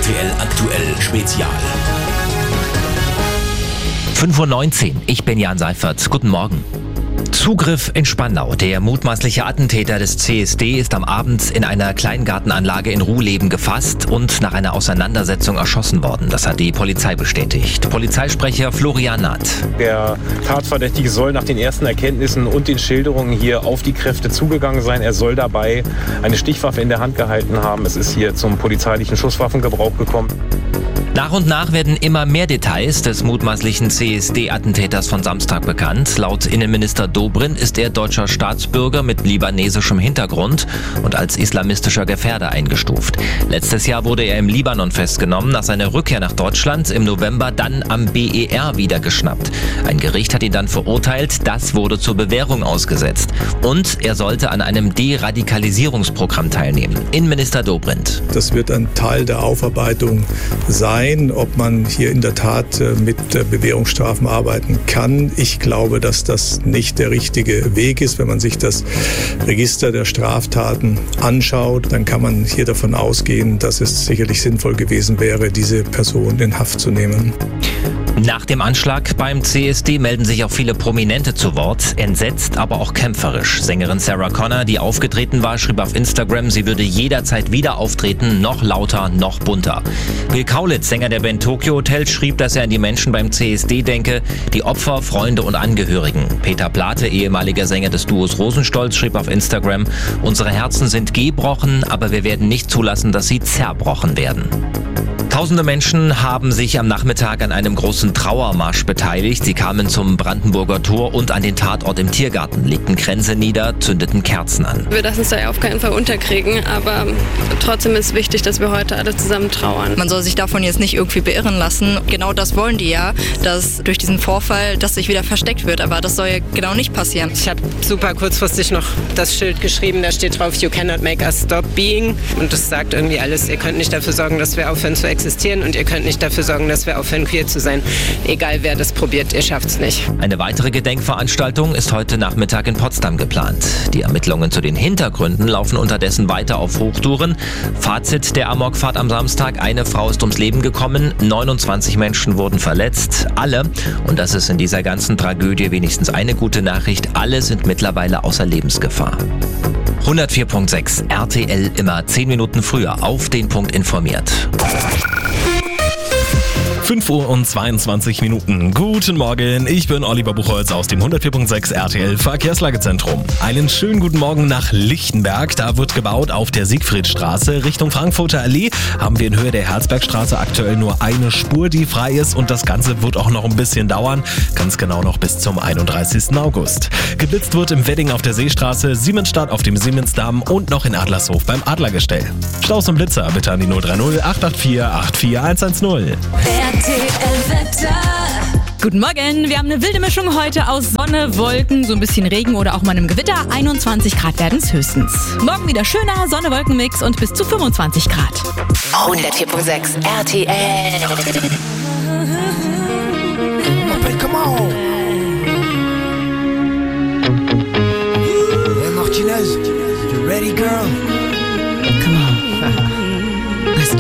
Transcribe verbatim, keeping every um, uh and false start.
R T L Aktuell Spezial. fünf Uhr neunzehn, ich bin Jan Seifert. Guten Morgen. Zugriff in Spandau. Der mutmaßliche Attentäter des C S D ist am Abend in einer Kleingartenanlage in Ruhleben gefasst und nach einer Auseinandersetzung erschossen worden. Das hat die Polizei bestätigt. Polizeisprecher Florian Naht. Der Tatverdächtige soll nach den ersten Erkenntnissen und den Schilderungen hier auf die Kräfte zugegangen sein. Er soll dabei eine Stichwaffe in der Hand gehalten haben. Es ist hier zum polizeilichen Schusswaffengebrauch gekommen. Nach und nach werden immer mehr Details des mutmaßlichen C S D-Attentäters von Samstag bekannt. Laut Innenminister Dobrindt ist er deutscher Staatsbürger mit libanesischem Hintergrund und als islamistischer Gefährder eingestuft. Letztes Jahr wurde er im Libanon festgenommen, nach seiner Rückkehr nach Deutschland im November dann am B E R wieder geschnappt. Ein Gericht hat ihn dann verurteilt, das wurde zur Bewährung ausgesetzt. Und er sollte an einem Deradikalisierungsprogramm teilnehmen. Innenminister Dobrindt. Das wird ein Teil der Aufarbeitung sein, ob man hier in der Tat mit Bewährungsstrafen arbeiten kann. Ich glaube, dass das nicht der richtige Weg ist. Wenn man sich das Register der Straftaten anschaut, dann kann man hier davon ausgehen, dass es sicherlich sinnvoll gewesen wäre, diese Person in Haft zu nehmen. Nach dem Anschlag beim C S D melden sich auch viele Prominente zu Wort, entsetzt, aber auch kämpferisch. Sängerin Sarah Connor, die aufgetreten war, schrieb auf Instagram, sie würde jederzeit wieder auftreten, noch lauter, noch bunter. Bill Kaulitz, Sänger der Band Tokyo Hotel, schrieb, dass er an die Menschen beim C S D denke, die Opfer, Freunde und Angehörigen. Peter Plate, ehemaliger Sänger des Duos Rosenstolz, schrieb auf Instagram, unsere Herzen sind gebrochen, aber wir werden nicht zulassen, dass sie zerbrochen werden. Tausende Menschen haben sich am Nachmittag an einem großen Trauermarsch beteiligt. Sie kamen zum Brandenburger Tor und an den Tatort im Tiergarten, legten Kränze nieder, zündeten Kerzen an. Wir lassen es da auf keinen Fall unterkriegen, aber trotzdem ist wichtig, dass wir heute alle zusammen trauern. Man soll sich davon jetzt nicht irgendwie beirren lassen. Genau das wollen die ja, dass durch diesen Vorfall, dass sich wieder versteckt wird. Aber das soll ja genau nicht passieren. Ich habe super kurzfristig noch das Schild geschrieben, da steht drauf, you cannot make us stop being. Und das sagt irgendwie alles, ihr könnt nicht dafür sorgen, dass wir aufhören zu existieren. Und ihr könnt nicht dafür sorgen, dass wir aufhören, queer zu sein. Egal wer das probiert, ihr schafft's nicht. Eine weitere Gedenkveranstaltung ist heute Nachmittag in Potsdam geplant. Die Ermittlungen zu den Hintergründen laufen unterdessen weiter auf Hochtouren. Fazit der Amokfahrt am Samstag: Eine Frau ist ums Leben gekommen, neunundzwanzig Menschen wurden verletzt. Alle, und das ist in dieser ganzen Tragödie wenigstens eine gute Nachricht, alle sind mittlerweile außer Lebensgefahr. hundertvier Komma sechs R T L immer zehn Minuten früher auf den Punkt informiert. fünf Uhr und zweiundzwanzig Minuten. Guten Morgen, ich bin Oliver Buchholz aus dem hundertvier Komma sechs R T L Verkehrslagezentrum. Einen schönen guten Morgen nach Lichtenberg. Da wird gebaut auf der Siegfriedstraße. Richtung Frankfurter Allee haben wir in Höhe der Herzbergstraße aktuell nur eine Spur, die frei ist. Und das Ganze wird auch noch ein bisschen dauern. Ganz genau noch bis zum einunddreißigsten August. Geblitzt wird im Wedding auf der Seestraße, Siemensstadt auf dem Siemensdamm und noch in Adlershof beim Adlergestell. Staus und Blitzer bitte an die null drei null acht acht vier acht vier eins eins null. Guten Morgen, wir haben eine wilde Mischung heute aus Sonne, Wolken, so ein bisschen Regen oder auch mal einem Gewitter. einundzwanzig Grad werden es höchstens. Morgen wieder schöner Sonne-Wolken-Mix und bis zu fünfundzwanzig Grad. hundertvier Komma sechs R T L